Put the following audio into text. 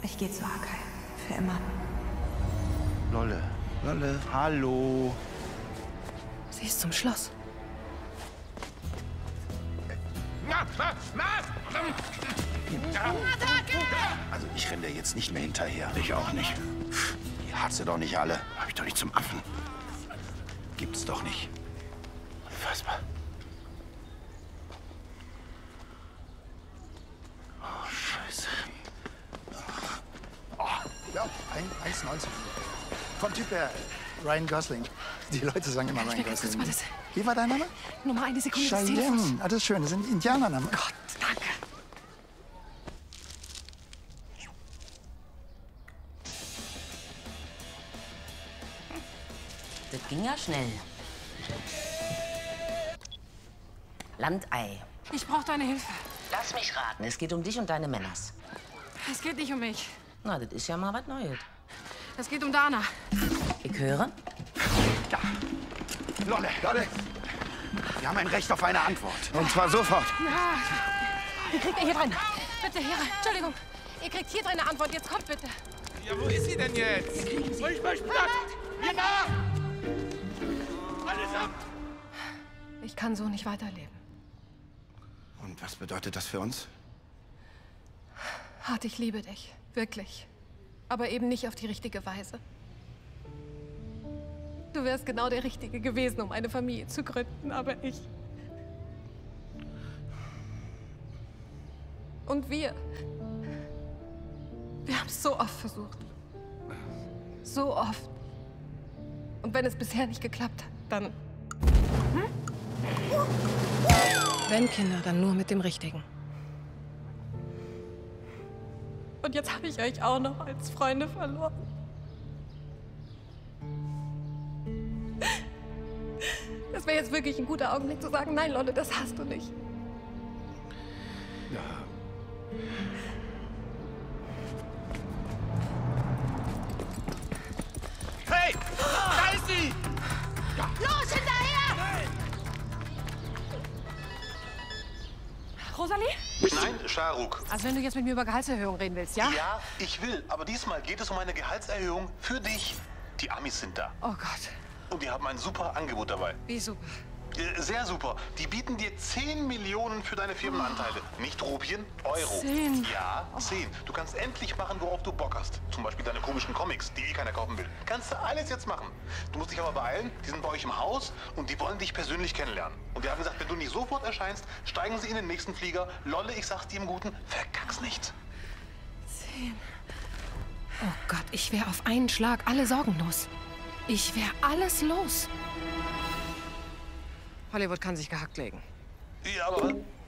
Ich gehe zu Akai. Für immer. Lolle, hallo. Sie ist zum Schloss. Also ich renne dir jetzt nicht mehr hinterher. Ich auch nicht. Die hat sie doch nicht alle. Hab ich doch nicht zum Affen. Gibt's doch nicht. Unfassbar. Oh, Scheiße. Oh, ja, 1,90. Vom Typ her Ryan Gosling. Die Leute sagen immer Ryan Gosling. Was ist? Wie war dein Name? Nur mal eine Sekunde des Telefons. Cheyenne. Ah, das ist schön. Das sind Indianernamen. Gott, danke. Das ging ja schnell. Landei. Ich brauche deine Hilfe. Lass mich raten, es geht um dich und deine Männers. Es geht nicht um mich. Na, das ist ja mal was Neues. Es geht um Dana. Ich höre. Ja. Lolle. Wir haben ein Recht auf eine Antwort. Und zwar sofort. Ja. Ihr kriegt hier drin. Bitte, hier. Entschuldigung. Ihr kriegt hier drin eine Antwort. Jetzt kommt bitte. Ja, wo ist sie denn jetzt? Ich möchte das! Hier da! Alles ab! Ich kann so nicht weiterleben. Und was bedeutet das für uns? Hart, ich liebe dich. Wirklich. Aber eben nicht auf die richtige Weise. Du wärst genau der Richtige gewesen, um eine Familie zu gründen, aber ich... Und wir haben es so oft versucht. So oft. Und wenn es bisher nicht geklappt hat, dann... Wenn Kinder, dann nur mit dem Richtigen. Und jetzt habe ich euch auch noch als Freunde verloren. Das wäre jetzt wirklich ein guter Augenblick zu sagen, nein, Lolle, das hast du nicht. Ja. Hey! Da ist sie! Los, hinterher! Rosalie? Nein, Scharuk. Also wenn du jetzt mit mir über Gehaltserhöhung reden willst, ja? Ja, ich will. Aber diesmal geht es um eine Gehaltserhöhung für dich. Die Amis sind da. Oh Gott, Und die haben ein super Angebot dabei. wie super. Sehr super. Die bieten dir 10 Millionen für deine Firmenanteile. Nicht Rupien, Euro. 10? Ja, 10. Du kannst endlich machen, worauf du Bock hast. Zum Beispiel deine komischen Comics, die eh keiner kaufen will. Kannst du alles jetzt machen. Du musst dich aber beeilen. Die sind bei euch im Haus und die wollen dich persönlich kennenlernen. Und die haben gesagt, wenn du nicht sofort erscheinst, steigen sie in den nächsten Flieger. Lolle, ich sag's dir im Guten, verkack's nicht. 10. Oh Gott, ich wäre auf einen Schlag alle Sorgen los. Ich wäre alles los. Hollywood kann sich gehackt legen. Ja, aber